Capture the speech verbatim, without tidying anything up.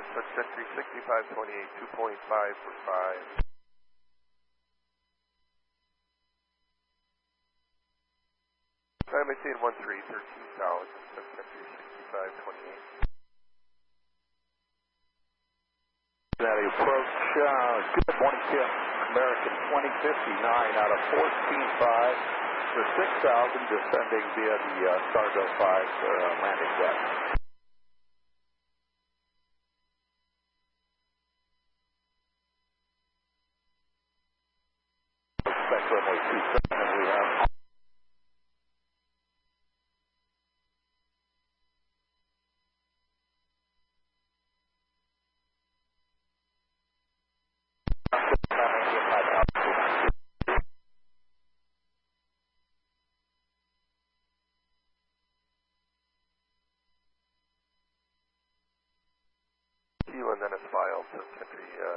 Touch Century sixty-five twenty-eight, two point five for five. I'm maintain one three, thirteen thousand, Touch Century sixty-five twenty-eight. Cincinnati approach, uh, good morning, Tim. American twenty fifty-nine out of fourteen five for six thousand, descending via the uh, Cargo five uh, landing deck. Expect runway two seven, and we have Q and then it's filed, Touch Century uh,